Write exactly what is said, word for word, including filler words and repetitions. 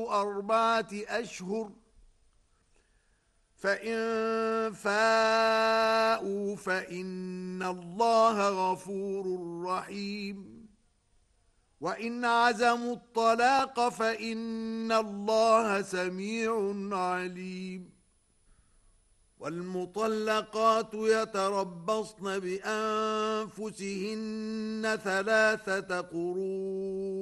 أربعة أشهر فإن فاءوا فإن الله غفور رحيم وإن عزموا الطلاق فإن الله سميع عليم والمطلقات يتربصن بأنفسهن ثلاثة قروء